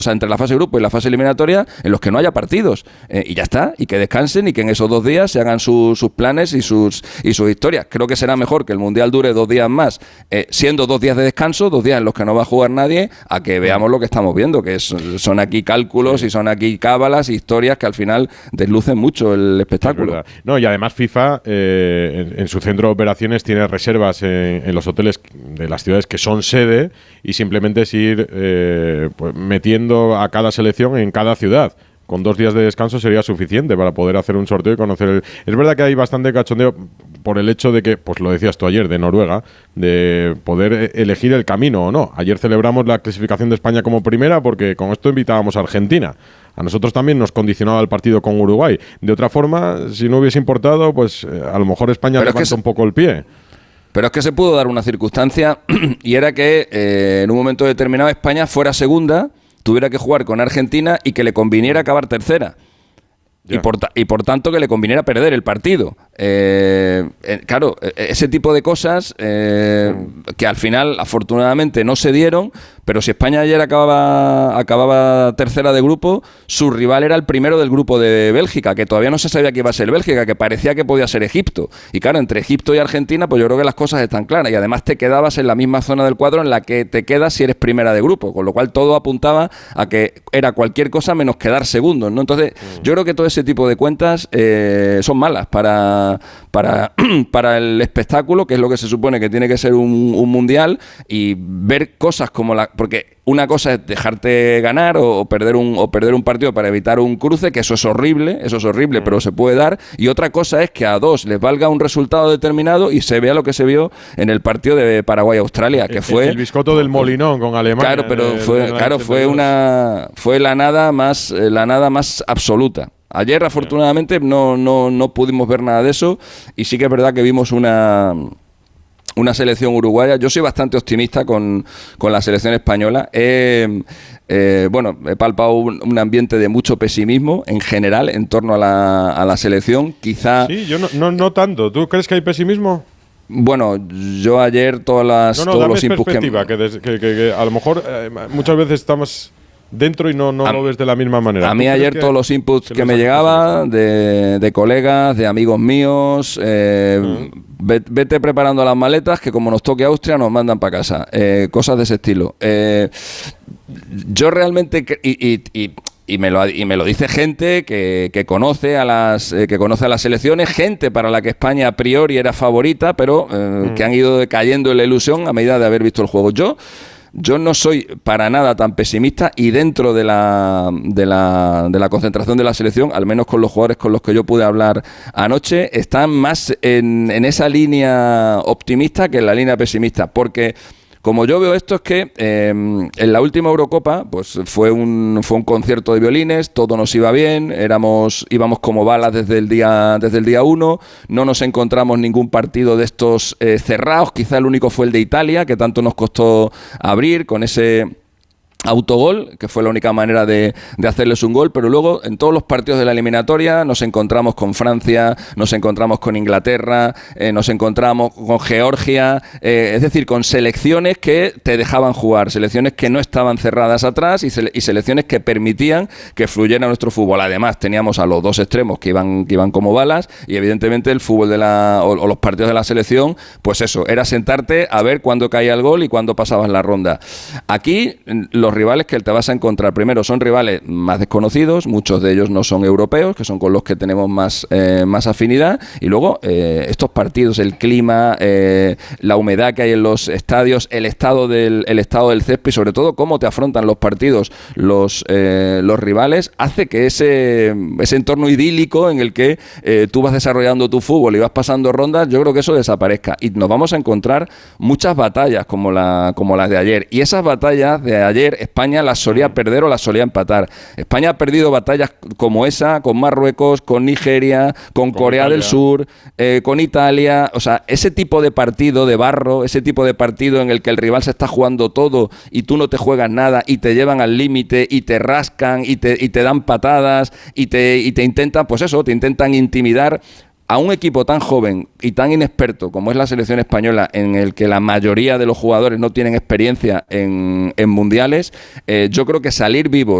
o sea, entre la fase de grupo y la fase eliminatoria, en los que no haya partidos. Y ya está, y que descansen y que en esos 2 días se hagan sus planes y sus historias. Creo que será mejor que el Mundial dure 2 días más, siendo 2 días de descanso, 2 días en los que no va a jugar nadie, a que veamos lo que estamos viendo, que son aquí cálculos y son aquí cábalas y historias que al final deslucen mucho el espectáculo. No, y además FIFA en su centro de operaciones tiene reservas en los hoteles de las ciudades que son sede, y simplemente es ir pues metiendo a cada selección en cada ciudad. Con 2 días de descanso sería suficiente para poder hacer un sorteo y conocer Es verdad que hay bastante cachondeo por el hecho de que, pues lo decías tú ayer, de Noruega, de poder elegir el camino o no. Ayer celebramos la clasificación de España como primera porque con esto invitábamos a Argentina. A nosotros también nos condicionaba el partido con Uruguay. De otra forma, si no hubiese importado, pues a lo mejor España levanta un poco el pie. Pero es que se pudo dar una circunstancia y era que en un momento determinado España fuera segunda, tuviera que jugar con Argentina y que le conviniera acabar tercera. Y por tanto que le conviniera perder el partido. Claro, ese tipo de cosas que al final afortunadamente no se dieron, pero si España ayer acababa tercera de grupo, su rival era el primero del grupo de Bélgica, que todavía no se sabía que iba a ser Bélgica, que parecía que podía ser Egipto. Y claro, entre Egipto y Argentina, pues yo creo que las cosas están claras, y además te quedabas en la misma zona del cuadro en la que te quedas si eres primera de grupo, con lo cual todo apuntaba a que era cualquier cosa menos quedar segundos, ¿no? Entonces, yo creo que todo ese tipo de cuentas son malas para el espectáculo, que es lo que se supone que tiene que ser un mundial, y ver cosas como porque una cosa es dejarte ganar o perder un partido para evitar un cruce, que eso es horrible, pero se puede dar, y otra cosa es que a 2 les valga un resultado determinado y se vea lo que se vio en el partido de Paraguay-Australia, que fue el biscoto del Molinón con Alemania. Claro, pero fue la nada más absoluta. Ayer, afortunadamente, no pudimos ver nada de eso, y sí que es verdad que vimos una selección uruguaya. Yo soy bastante optimista con la selección española. He palpado un ambiente de mucho pesimismo en general en torno a la selección. Quizá... Sí, yo no tanto. ¿Tú crees que hay pesimismo? Bueno, yo ayer todos los inputs que a lo mejor muchas veces estamos dentro y no lo ves de la misma manera. A mí ayer todos los inputs que me llegaban de colegas, de amigos míos, vete preparando las maletas, que como nos toque Austria nos mandan para casa, cosas de ese estilo. Yo realmente y me lo dice gente que conoce a las selecciones, gente para la que España a priori era favorita, pero que han ido decayendo en la ilusión a medida de haber visto el juego. Yo no soy para nada tan pesimista, y dentro de la concentración de la selección, al menos con los jugadores con los que yo pude hablar anoche, están más en esa línea optimista que en la línea pesimista, porque como yo veo esto es que en la última Eurocopa pues fue un concierto de violines, todo nos iba bien, íbamos como balas desde el día 1, no nos encontramos ningún partido de estos cerrados, quizá el único fue el de Italia, que tanto nos costó abrir con ese autogol, que fue la única manera de hacerles un gol, pero luego en todos los partidos de la eliminatoria nos encontramos con Francia, nos encontramos con Inglaterra, nos encontramos con Georgia, es decir, con selecciones que te dejaban jugar, selecciones que no estaban cerradas atrás y selecciones que permitían que fluyera nuestro fútbol. Además teníamos a los 2 extremos que iban como balas, y evidentemente el fútbol o los partidos de la selección, pues eso, era sentarte a ver cuándo caía el gol y cuándo pasabas la ronda. Aquí los rivales que te vas a encontrar primero son rivales más desconocidos, muchos de ellos no son europeos, que son con los que tenemos más afinidad, y luego estos partidos, el clima, la humedad que hay en los estadios, el estado del césped, y sobre todo cómo te afrontan los partidos los rivales, hace que ese entorno idílico en el que tú vas desarrollando tu fútbol y vas pasando rondas, yo creo que eso desaparezca, y nos vamos a encontrar muchas batallas como las de ayer, y esas batallas de ayer España las solía perder o las solía empatar. España ha perdido batallas como esa con Marruecos, con Nigeria, con Corea del Sur, con Italia. O sea, ese tipo de partido de barro, ese tipo de partido en el que el rival se está jugando todo y tú no te juegas nada y te llevan al límite y te rascan y te dan patadas y te intentan, pues eso, te intentan intimidar. a un equipo tan joven y tan inexperto como es la selección española, en el que la mayoría de los jugadores no tienen experiencia en mundiales, yo creo que salir vivos